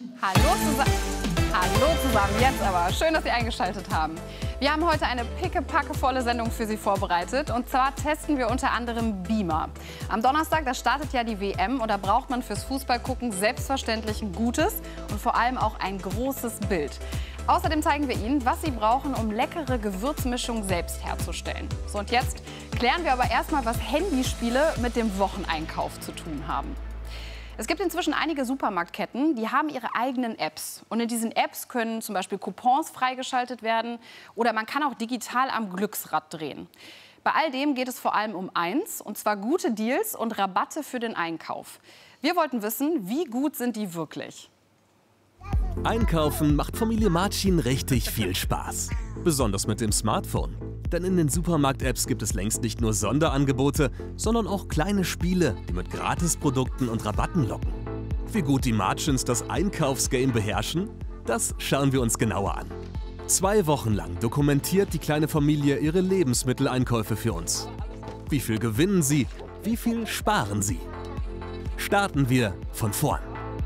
Hallo zusammen, jetzt aber. Schön, dass Sie eingeschaltet haben. Wir haben heute eine pickepackevolle Sendung für Sie vorbereitet. Und zwar testen wir unter anderem Beamer. Am Donnerstag, da startet ja die WM. Und da braucht man fürs Fußballgucken selbstverständlich ein gutes und vor allem auch ein großes Bild. Außerdem zeigen wir Ihnen, was Sie brauchen, um leckere Gewürzmischungen selbst herzustellen. So, und jetzt klären wir aber erstmal, was Handyspiele mit dem Wocheneinkauf zu tun haben. Es gibt inzwischen einige Supermarktketten, die haben ihre eigenen Apps. Und in diesen Apps können zum Beispiel Coupons freigeschaltet werden oder man kann auch digital am Glücksrad drehen. Bei all dem geht es vor allem um eins, und zwar gute Deals und Rabatte für den Einkauf. Wir wollten wissen, wie gut sind die wirklich? Einkaufen macht Familie Marcin richtig viel Spaß. Besonders mit dem Smartphone. Denn in den Supermarkt-Apps gibt es längst nicht nur Sonderangebote, sondern auch kleine Spiele, die mit Gratisprodukten und Rabatten locken. Wie gut die Marcins das Einkaufsgame beherrschen, das schauen wir uns genauer an. 2 Wochen lang dokumentiert die kleine Familie ihre Lebensmitteleinkäufe für uns. Wie viel gewinnen sie? Wie viel sparen sie? Starten wir von vorn.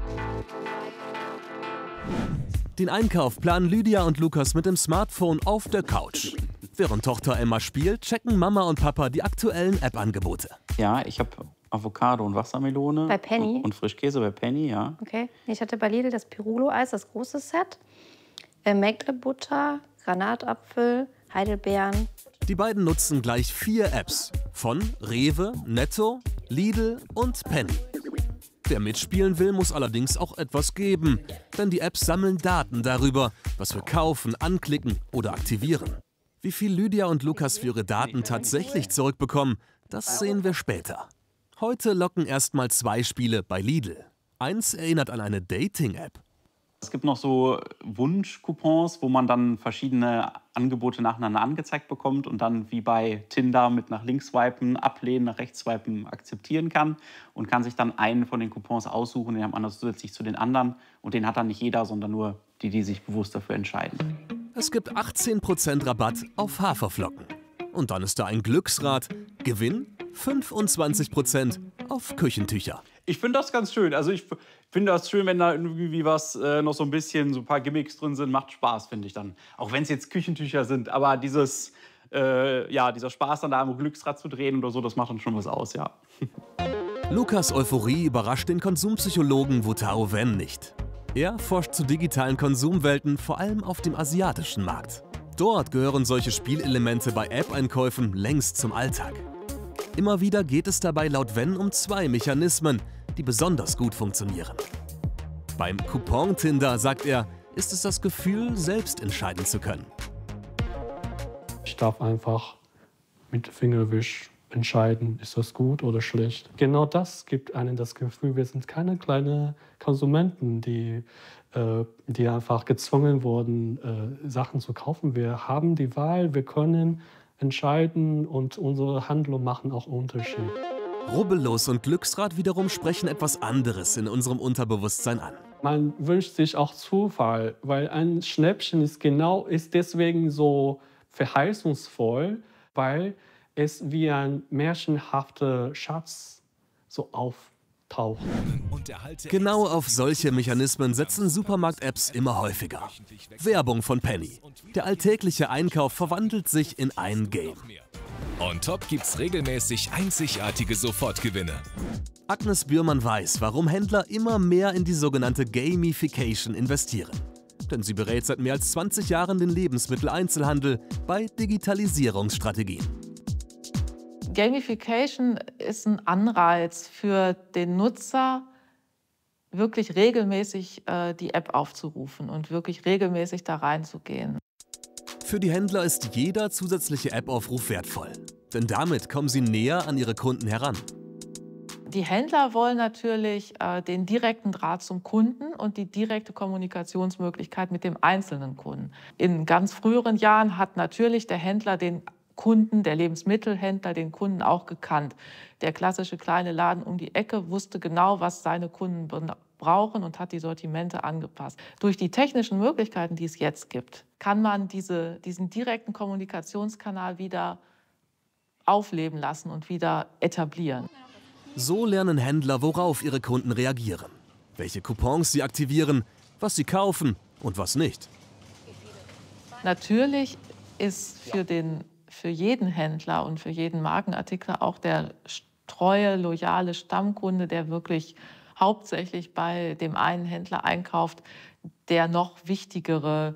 Den Einkauf planen Lydia und Lukas mit dem Smartphone auf der Couch. Während Tochter Emma spielt, checken Mama und Papa die aktuellen App-Angebote. Ja, ich habe Avocado und Wassermelone. Bei Penny? Und Frischkäse bei Penny, ja. Okay. Ich hatte bei Lidl das Pirulo-Eis, das große Set. Maigre-Butter, Granatapfel, Heidelbeeren. Die beiden nutzen gleich 4 Apps. Von Rewe, Netto, Lidl und Penny. Wer mitspielen will, muss allerdings auch etwas geben. Denn die Apps sammeln Daten darüber, was wir kaufen, anklicken oder aktivieren. Wie viel Lydia und Lukas für ihre Daten tatsächlich zurückbekommen, das sehen wir später. Heute locken erstmal 2 Spiele bei Lidl. Eins erinnert an eine Dating-App. Es gibt noch so Wunschcoupons, wo man dann verschiedene Angebote nacheinander angezeigt bekommt und dann wie bei Tinder mit nach links swipen, ablehnen, nach rechts swipen akzeptieren kann und kann sich dann einen von den Coupons aussuchen, den hat man zusätzlich zu den anderen und den hat dann nicht jeder, sondern nur die, die sich bewusst dafür entscheiden. Es gibt 18% Rabatt auf Haferflocken. Und dann ist da ein Glücksrad. Gewinn 25% auf Küchentücher. Ich finde das ganz schön. Also ich finde das schön, wenn da irgendwie was noch so ein bisschen, so ein paar Gimmicks drin sind. Macht Spaß, finde ich dann. Auch wenn es jetzt Küchentücher sind. Aber dieser Spaß dann da am Glücksrad zu drehen oder so, das macht dann schon was aus, ja. Lukas' Euphorie überrascht den Konsumpsychologen Wutao Wen nicht. Er forscht zu digitalen Konsumwelten, vor allem auf dem asiatischen Markt. Dort gehören solche Spielelemente bei App-Einkäufen längst zum Alltag. Immer wieder geht es dabei laut Wen um 2 Mechanismen, die besonders gut funktionieren. Beim Coupon-Tinder, sagt er, ist es das Gefühl, selbst entscheiden zu können. Ich darf einfach mit Fingerwisch entscheiden, ist das gut oder schlecht. Genau das gibt einem das Gefühl, wir sind keine kleinen Konsumenten, die einfach gezwungen wurden, Sachen zu kaufen. Wir haben die Wahl, wir können entscheiden und unsere Handlungen machen auch Unterschied. Rubbellos und Glücksrad wiederum sprechen etwas anderes in unserem Unterbewusstsein an. Man wünscht sich auch Zufall, weil ein Schnäppchen ist deswegen so verheißungsvoll, weil es wie ein märchenhafter Schatz so auftaucht. Genau auf solche Mechanismen setzen Supermarkt-Apps immer häufiger. Werbung von Penny. Der alltägliche Einkauf verwandelt sich in ein Game. On top gibt's regelmäßig einzigartige Sofortgewinne. Agnes Bührmann weiß, warum Händler immer mehr in die sogenannte Gamification investieren. Denn sie berät seit mehr als 20 Jahren den Lebensmitteleinzelhandel bei Digitalisierungsstrategien. Gamification ist ein Anreiz für den Nutzer, wirklich regelmäßig die App aufzurufen und wirklich regelmäßig da reinzugehen. Für die Händler ist jeder zusätzliche App-Aufruf wertvoll. Denn damit kommen sie näher an ihre Kunden heran. Die Händler wollen natürlich den direkten Draht zum Kunden und die direkte Kommunikationsmöglichkeit mit dem einzelnen Kunden. In ganz früheren Jahren hat natürlich der Händler den Kunden, der Lebensmittelhändler, den Kunden auch gekannt. Der klassische kleine Laden um die Ecke wusste genau, was seine Kunden brauchen und hat die Sortimente angepasst. Durch die technischen Möglichkeiten, die es jetzt gibt, kann man diesen direkten Kommunikationskanal wieder aufleben lassen und wieder etablieren. So lernen Händler, worauf ihre Kunden reagieren, welche Coupons sie aktivieren, was sie kaufen und was nicht. Natürlich ist für jeden Händler und für jeden Markenartikler auch der treue, loyale Stammkunde, der wirklich hauptsächlich bei dem einen Händler einkauft, der noch wichtigere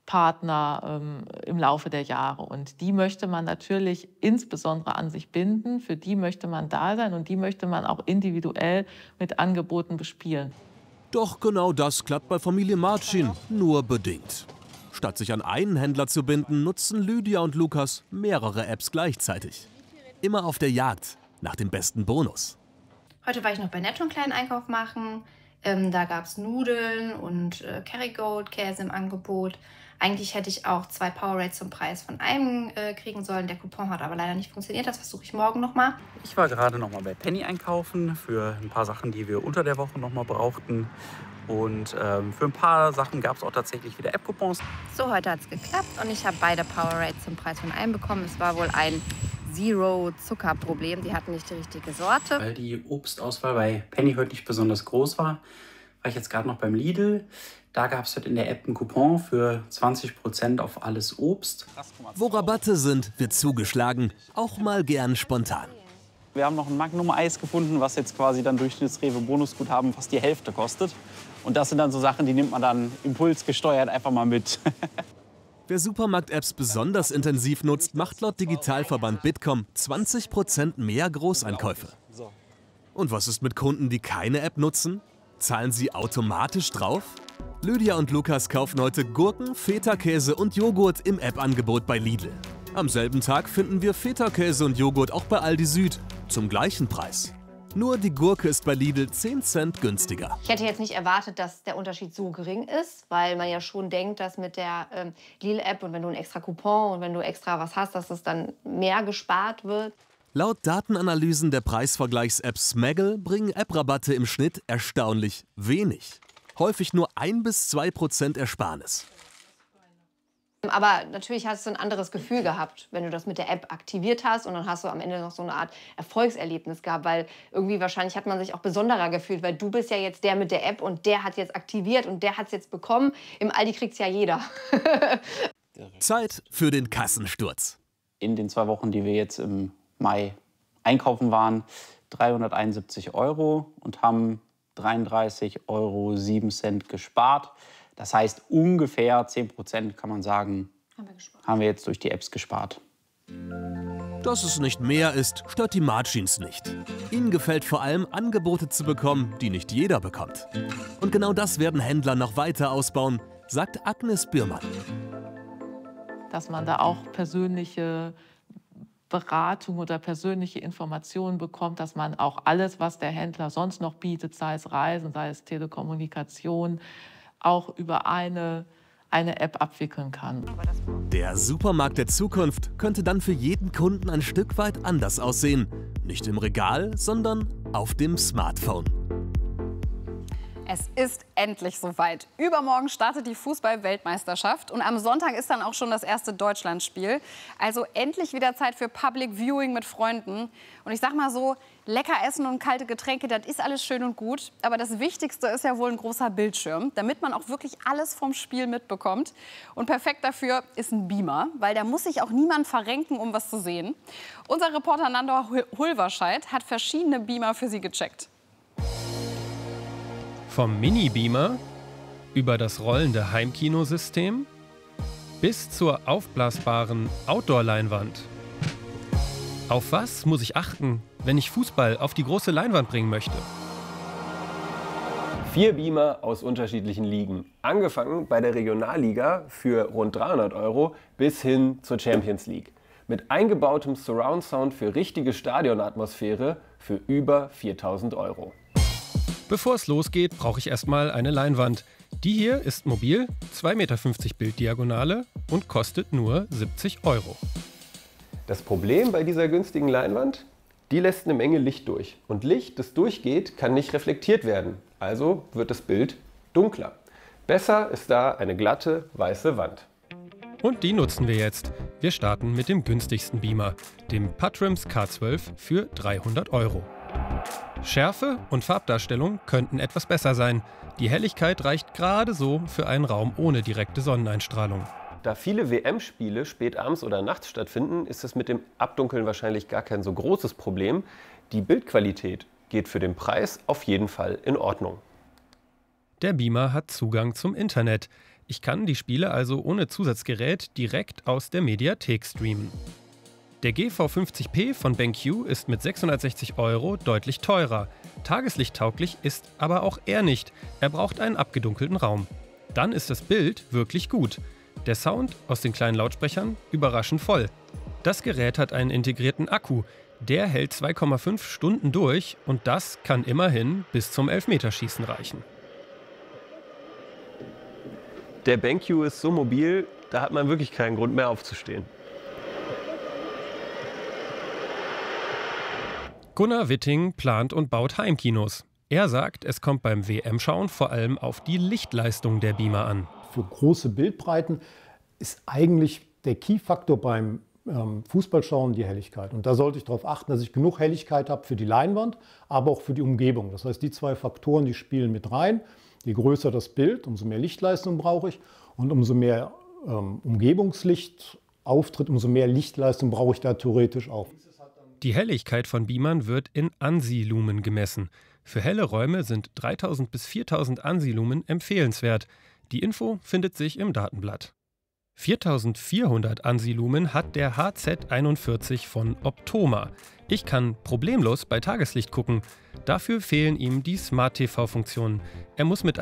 Partner im Laufe der Jahre. Und die möchte man natürlich insbesondere an sich binden, für die möchte man da sein und die möchte man auch individuell mit Angeboten bespielen. Doch genau das klappt bei Familie Marcin nur bedingt. Statt sich an einen Händler zu binden, nutzen Lydia und Lukas mehrere Apps gleichzeitig. Immer auf der Jagd nach dem besten Bonus. Heute war ich noch bei Netto einen kleinen Einkauf machen. Da gab es Nudeln und Kerrygold-Käse im Angebot. Eigentlich hätte ich auch 2 Powerade zum Preis von einem kriegen sollen. Der Coupon hat aber leider nicht funktioniert. Das versuche ich morgen nochmal. Ich war gerade nochmal bei Penny einkaufen für ein paar Sachen, die wir unter der Woche nochmal brauchten. Und für ein paar Sachen gab es auch tatsächlich wieder App-Coupons. So, heute hat es geklappt und ich habe beide Powerade zum Preis von einem bekommen. Es war wohl ein Zero-Zucker-Problem. Die hatten nicht die richtige Sorte. Weil die Obstauswahl bei Penny heute nicht besonders groß war ich jetzt gerade noch beim Lidl. Da gab es in der App einen Coupon für 20% auf alles Obst. Wo Rabatte sind, wird zugeschlagen, auch mal gern spontan. Wir haben noch ein Magnum-Eis gefunden, was jetzt quasi dann durch das Rewe-Bonusguthaben fast die Hälfte kostet. Und das sind dann so Sachen, die nimmt man dann impulsgesteuert einfach mal mit. Wer Supermarkt-Apps besonders intensiv nutzt, macht laut Digitalverband Bitkom 20% mehr Großeinkäufe. Und was ist mit Kunden, die keine App nutzen? Zahlen sie automatisch drauf? Lydia und Lukas kaufen heute Gurken, Feta-Käse und Joghurt im App-Angebot bei Lidl. Am selben Tag finden wir Feta-Käse und Joghurt auch bei Aldi Süd zum gleichen Preis. Nur die Gurke ist bei Lidl 10 Cent günstiger. Ich hätte jetzt nicht erwartet, dass der Unterschied so gering ist, weil man ja schon denkt, dass mit der Lidl-App und wenn du einen extra Coupon und wenn du extra was hast, dass es dann mehr gespart wird. Laut Datenanalysen der Preisvergleichs-App Smaggle bringen App-Rabatte im Schnitt erstaunlich wenig. Häufig nur 1 bis 2% Ersparnis. Aber natürlich hast du ein anderes Gefühl gehabt, wenn du das mit der App aktiviert hast und dann hast du am Ende noch so eine Art Erfolgserlebnis gehabt, weil irgendwie wahrscheinlich hat man sich auch besonderer gefühlt, weil du bist ja jetzt der mit der App und der hat jetzt aktiviert und der hat es jetzt bekommen. Im Aldi kriegt's ja jeder. Zeit für den Kassensturz. In den 2 Wochen, die wir jetzt im Mai einkaufen waren, 371 € und haben 33,07 € gespart. Das heißt, ungefähr 10% kann man sagen, haben wir jetzt durch die Apps gespart. Dass es nicht mehr ist, stört die Marcins nicht. Ihnen gefällt vor allem, Angebote zu bekommen, die nicht jeder bekommt. Und genau das werden Händler noch weiter ausbauen, sagt Agnes Bührmann. Dass man da auch persönliche Beratung oder persönliche Informationen bekommt, dass man auch alles, was der Händler sonst noch bietet, sei es Reisen, sei es Telekommunikation, auch über eine App abwickeln kann. Der Supermarkt der Zukunft könnte dann für jeden Kunden ein Stück weit anders aussehen. Nicht im Regal, sondern auf dem Smartphone. Es ist endlich soweit. Übermorgen startet die Fußball-Weltmeisterschaft und am Sonntag ist dann auch schon das erste Deutschlandspiel. Also endlich wieder Zeit für Public Viewing mit Freunden. Und ich sag mal so, lecker essen und kalte Getränke, das ist alles schön und gut. Aber das Wichtigste ist ja wohl ein großer Bildschirm, damit man auch wirklich alles vom Spiel mitbekommt. Und perfekt dafür ist ein Beamer, weil da muss sich auch niemand verrenken, um was zu sehen. Unser Reporter Nandor Hulverscheid hat verschiedene Beamer für Sie gecheckt. Vom Mini-Beamer über das rollende Heimkinosystem bis zur aufblasbaren Outdoor-Leinwand. Auf was muss ich achten, wenn ich Fußball auf die große Leinwand bringen möchte? 4 Beamer aus unterschiedlichen Ligen. Angefangen bei der Regionalliga für rund 300 € bis hin zur Champions League. Mit eingebautem Surround-Sound für richtige Stadionatmosphäre für über 4.000 €. Bevor es losgeht, brauche ich erstmal eine Leinwand. Die hier ist mobil, 2,50 Meter Bilddiagonale und kostet nur 70 €. Das Problem bei dieser günstigen Leinwand? Die lässt eine Menge Licht durch. Und Licht, das durchgeht, kann nicht reflektiert werden. Also wird das Bild dunkler. Besser ist da eine glatte, weiße Wand. Und die nutzen wir jetzt. Wir starten mit dem günstigsten Beamer, dem Patrims K12 für 300 €. Schärfe und Farbdarstellung könnten etwas besser sein. Die Helligkeit reicht gerade so für einen Raum ohne direkte Sonneneinstrahlung. Da viele WM-Spiele spät abends oder nachts stattfinden, ist es mit dem Abdunkeln wahrscheinlich gar kein so großes Problem. Die Bildqualität geht für den Preis auf jeden Fall in Ordnung. Der Beamer hat Zugang zum Internet. Ich kann die Spiele also ohne Zusatzgerät direkt aus der Mediathek streamen. Der GV50P von BenQ ist mit 660 € deutlich teurer. Tageslichttauglich ist aber auch er nicht. Er braucht einen abgedunkelten Raum. Dann ist das Bild wirklich gut. Der Sound aus den kleinen Lautsprechern überraschend voll. Das Gerät hat einen integrierten Akku. Der hält 2,5 Stunden durch und das kann immerhin bis zum Elfmeterschießen reichen. Der BenQ ist so mobil, da hat man wirklich keinen Grund mehr aufzustehen. Gunnar Witting plant und baut Heimkinos. Er sagt, es kommt beim WM-Schauen vor allem auf die Lichtleistung der Beamer an. Für große Bildbreiten ist eigentlich der Key-Faktor beim Fußballschauen die Helligkeit. Und da sollte ich darauf achten, dass ich genug Helligkeit habe für die Leinwand, aber auch für die Umgebung. Das heißt, die zwei Faktoren, die spielen mit rein. Je größer das Bild, umso mehr Lichtleistung brauche ich. Und umso mehr Umgebungslicht auftritt, umso mehr Lichtleistung brauche ich da theoretisch auch. Die Helligkeit von Beamern wird in ANSI-Lumen gemessen. Für helle Räume sind 3000 bis 4000 ANSI-Lumen empfehlenswert. Die Info findet sich im Datenblatt. 4400 ANSI-Lumen hat der HZ41 von Optoma. Ich kann problemlos bei Tageslicht gucken. Dafür fehlen ihm die Smart-TV-Funktionen. Er muss mit